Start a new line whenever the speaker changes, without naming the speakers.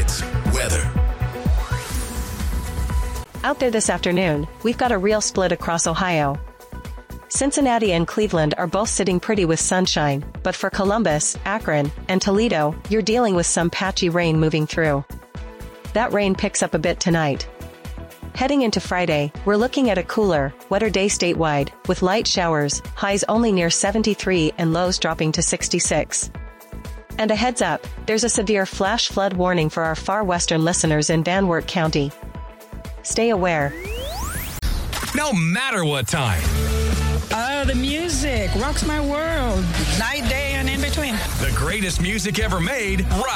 Tides weather.
Out there this afternoon, we've got a real split across Ohio. Cincinnati and Cleveland are both sitting pretty with sunshine, but for Columbus, Akron, and Toledo, you're dealing with some patchy rain moving through. That rain picks up a bit tonight. Heading into Friday, we're looking at a cooler, wetter day statewide, with light showers, highs only near 73 and lows dropping to 66. And a heads up, there's a severe flash flood warning for our far western listeners in Van Wert County. Stay aware.
No matter what time.
The music rocks my world. Night, day, and in between.
The greatest music ever made, right